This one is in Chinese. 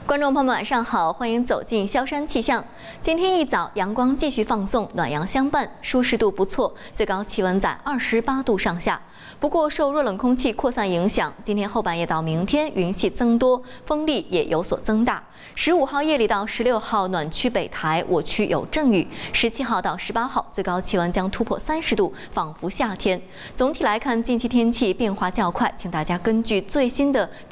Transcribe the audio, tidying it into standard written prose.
观众朋友们，晚上好，欢迎走进萧山气象。今天一早，阳光继续放送，暖阳相伴，舒适度不错，最高气温在28度上下。不过，受弱冷空气扩散影响，今天后半夜到明天云系增多，风力也有所增大。15号夜里到16号，暖区北台我区有阵雨；17号到18号，最高气温将突破30度，仿佛夏天。总体来看，近期天气变化较快，请大家根据最新的